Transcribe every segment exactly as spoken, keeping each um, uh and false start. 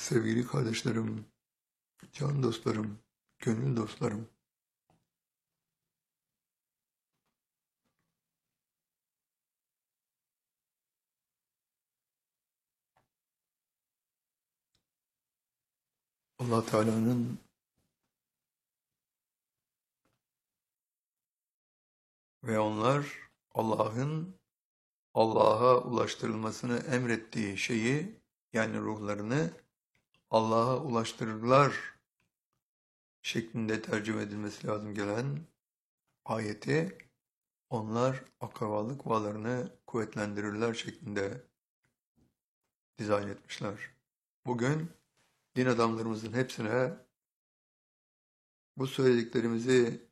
Sevgili kardeşlerim, can dostlarım, gönül dostlarım. Allah Teala'nın ve onlar Allah'ın Allah'a ulaştırılmasını emrettiği şeyi, yani ruhlarını Allah'a ulaştırırlar şeklinde tercüme edilmesi lazım gelen ayeti, onlar akrabalık bağlarını kuvvetlendirirler şeklinde dizayn etmişler. Bugün din adamlarımızın hepsine bu söylediklerimizi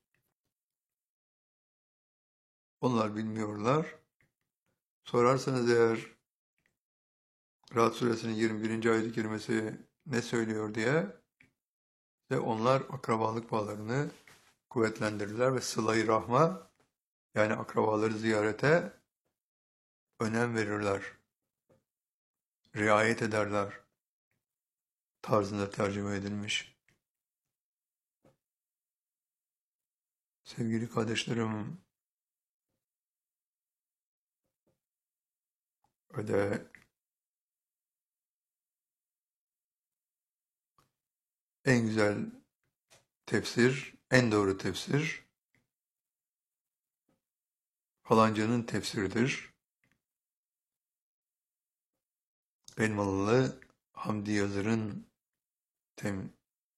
onlar bilmiyorlar. Sorarsanız eğer Ra'd suresinin yirmi birinci ayet-i kerimesi ne söylüyor diye, ve onlar akrabalık bağlarını kuvvetlendirirler ve sıla-i rahma, yani akrabaları ziyarete önem verirler, riayet ederler tarzında tercüme edilmiş. Sevgili kardeşlerim, öyle en güzel tefsir, en doğru tefsir falancanın tefsiridir. Elmalılı Hamdi Yazır'ın tem,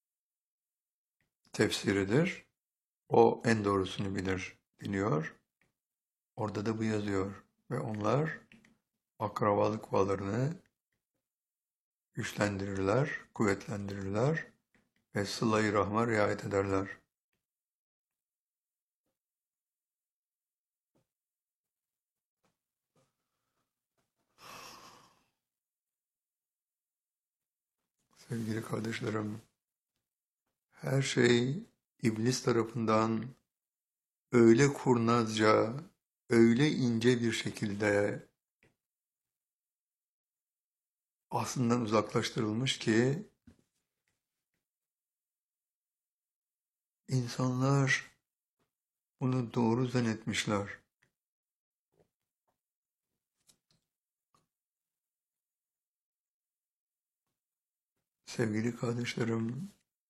tefsiridir. O en doğrusunu bilir, biliyor. Orada da bu yazıyor. Ve onlar akrabalık bağlarını güçlendirirler, kuvvetlendirirler ve sıla-i rahma riayet ederler. Sevgili kardeşlerim, her şey iblis tarafından öyle kurnazca, öyle ince bir şekilde aslından uzaklaştırılmış ki insanlar bunu doğru zannetmişler. Sevgili kardeşlerim,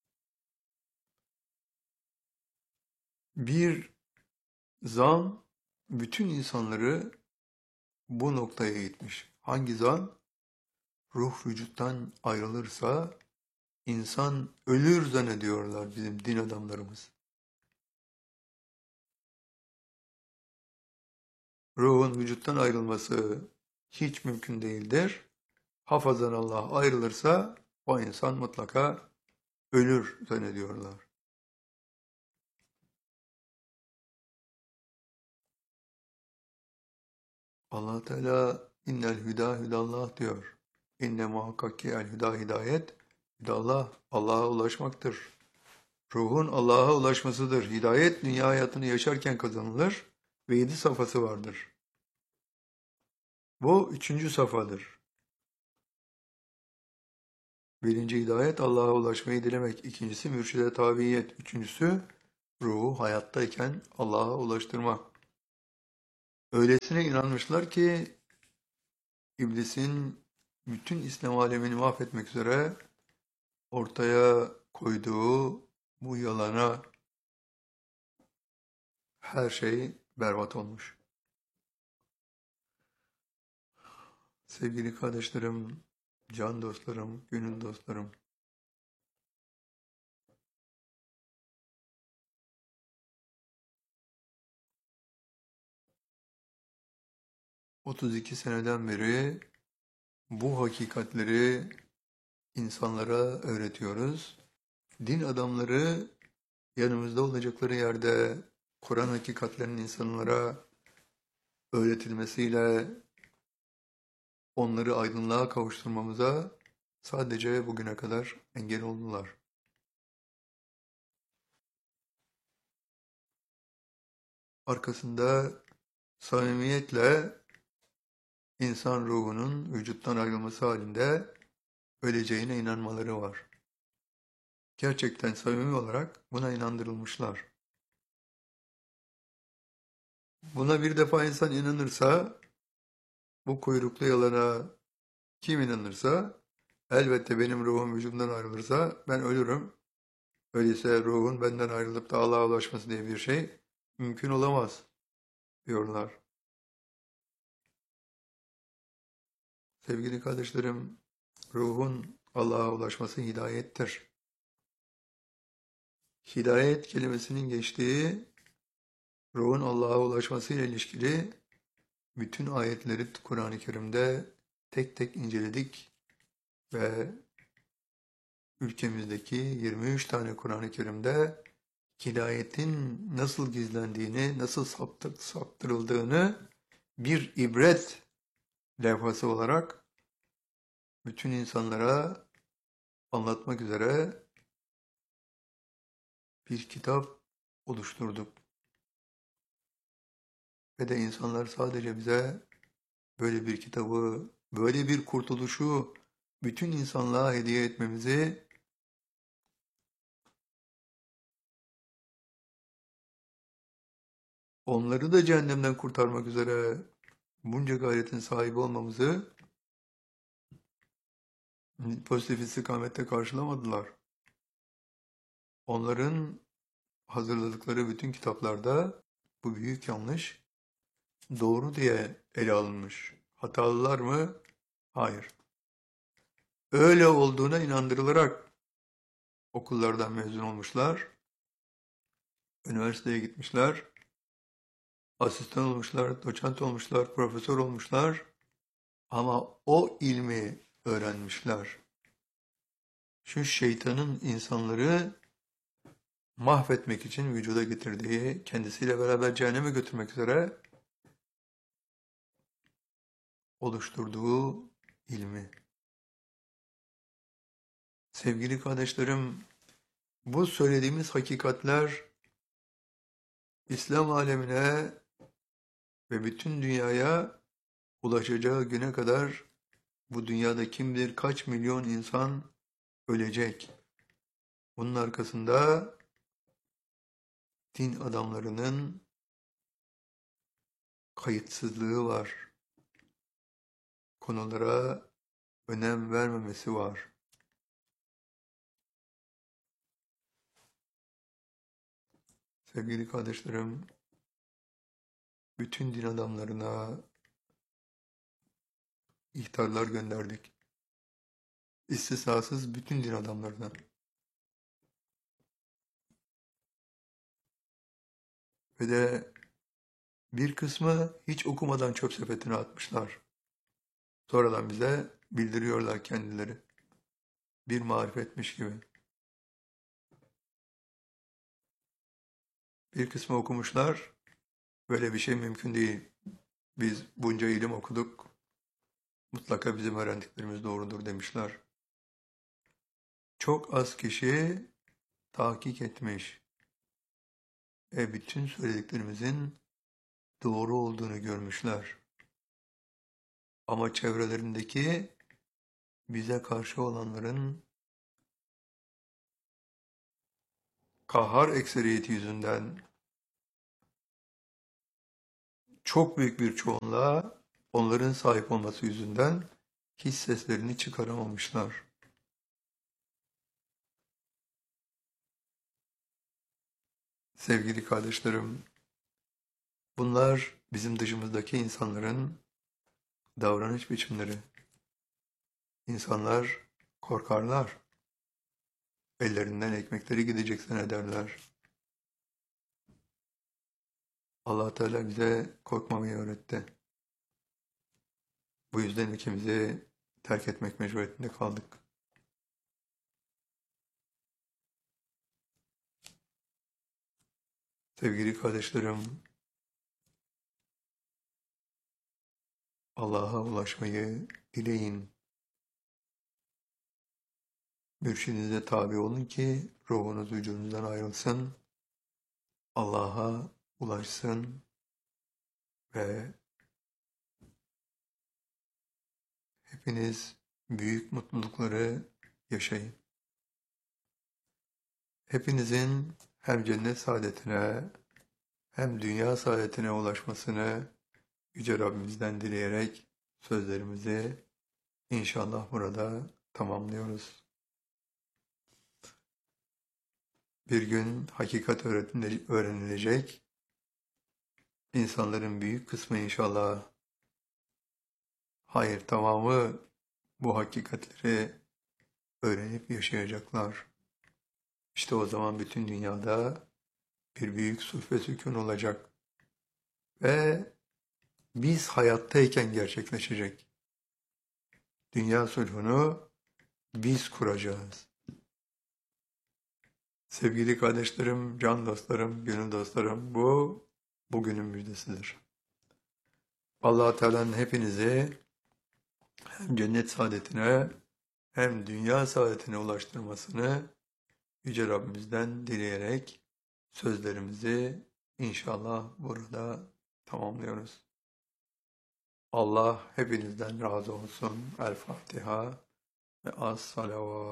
bir zan bütün insanları bu noktaya gitmiş. Hangi zan? Ruh vücuttan ayrılırsa insan ölür zannediyorlar bizim din adamlarımız. Ruhun vücuttan ayrılması hiç mümkün değildir. Hafazan Allah ayrılırsa o insan mutlaka ölür zannediyorlar. Allah Teala innel hüda hüdallah diyor. İnne muhakkak ki el hüda hidayet, hüdallah Allah'a ulaşmaktır. Ruhun Allah'a ulaşmasıdır. Hidayet dünya hayatını yaşarken kazanılır ve yedi safhası vardır. Bu üçüncü safhadır. Birinci hidayet Allah'a ulaşmayı dilemek. İkincisi mürşide tabiyet. Üçüncüsü ruhu hayattayken Allah'a ulaştırmak. Öylesine inanmışlar ki iblisin bütün İslam alemini mahvetmek üzere ortaya koyduğu bu yalana her şey berbat olmuş. Sevgili kardeşlerim, can dostlarım, gönül dostlarım, otuz iki seneden beri bu hakikatleri insanlara öğretiyoruz. Din adamları yanımızda olacakları yerde Kur'an hakikatlerinin insanlara öğretilmesiyle onları aydınlığa kavuşturmamıza sadece bugüne kadar engel oldular. Arkasında samimiyetle insan ruhunun vücuttan ayrılması halinde öleceğine inanmaları var. Gerçekten samimi olarak buna inandırılmışlar. Buna bir defa insan inanırsa, bu kuyruklu yalana kim inanırsa, elbette benim ruhum vücudumdan ayrılırsa ben ölürüm. Öyleyse ruhun benden ayrılıp da Allah'a ulaşması diye bir şey mümkün olamaz diyorlar. Sevgili kardeşlerim, ruhun Allah'a ulaşması hidayettir. Hidayet kelimesinin geçtiği ruhun Allah'a ulaşması ile ilişkili bütün ayetleri Kur'an-ı Kerim'de tek tek inceledik ve ülkemizdeki yirmi üç tane Kur'an-ı Kerim'de hidayetin nasıl gizlendiğini, nasıl saptır, saptırıldığını bir ibret levhası olarak bütün insanlara anlatmak üzere bir kitap oluşturduk. Ve de insanlar sadece bize böyle bir kitabı, böyle bir kurtuluşu bütün insanlığa hediye etmemizi, onları da cehennemden kurtarmak üzere bunca gayretin sahibi olmamızı pozitif istikamette karşılamadılar. Onların hazırladıkları bütün kitaplarda bu büyük yanlış doğru diye ele alınmış. Hatalılar mı? Hayır. Öyle olduğuna inandırılarak okullardan mezun olmuşlar, üniversiteye gitmişler, asistan olmuşlar, doçent olmuşlar, profesör olmuşlar ama o ilmi öğrenmişler. Şu şeytanın insanları mahvetmek için vücuda getirdiği, kendisiyle beraber cehenneme götürmek üzere oluşturduğu ilmi. Sevgili kardeşlerim, bu söylediğimiz hakikatler İslam alemine ve bütün dünyaya ulaşacağı güne kadar bu dünyada kim bilir kaç milyon insan ölecek. Bunun arkasında din adamlarının kayıtsızlığı var. Konulara önem vermemesi var. Sevgili kardeşlerim, bütün din adamlarına ihtarlar gönderdik. İstisnasız bütün din adamlarına. Ve de bir kısmı hiç okumadan çöp sepetine atmışlar. Sonradan bize bildiriyorlar kendileri. Bir marifetmiş gibi. Bir kısmı okumuşlar. Böyle bir şey mümkün değil. Biz bunca ilim okuduk. Mutlaka bizim öğrendiklerimiz doğrudur demişler. Çok az kişi tahkik etmiş. E bütün söylediklerimizin doğru olduğunu görmüşler. Ama çevrelerindeki bize karşı olanların kahhar ekseriyeti yüzünden çok büyük bir çoğunluğa onların sahip olması yüzünden hiç seslerini çıkaramamışlar. Sevgili kardeşlerim, bunlar bizim dışımızdaki insanların davranış biçimleri. İnsanlar korkarlar. Ellerinden ekmekleri gidecek zannederler. Allah Teala bize korkmamayı öğretti. Bu yüzden ülkemizi terk etmek mecburiyetinde kaldık. Sevgili kardeşlerim, Allah'a ulaşmayı dileyin. Mürşidinize tabi olun ki ruhunuz vücudunuzdan ayrılsın, Allah'a ulaşsın ve hepiniz büyük mutlulukları yaşayın. Hepinizin hem cennet saadetine hem dünya saadetine ulaşmasını Yüce Rabbimizden dileyerek sözlerimizi inşallah burada tamamlıyoruz. Bir gün hakikat öğrenilecek. İnsanların büyük kısmı inşallah, hayır tamamı bu hakikatleri öğrenip yaşayacaklar. İşte o zaman bütün dünyada bir büyük sulh ve sükun olacak. Ve biz hayattayken gerçekleşecek. Dünya sulhunu biz kuracağız. Sevgili kardeşlerim, can dostlarım, gönül dostlarım, bu bugünün müjdesidir. Allah Teala'nın hepinizi hem cennet saadetine hem dünya saadetine ulaştırmasını Yüce Rabbimizden dileyerek sözlerimizi inşallah burada tamamlıyoruz. Allah hepinizden razı olsun. El Fatiha ve as salavat.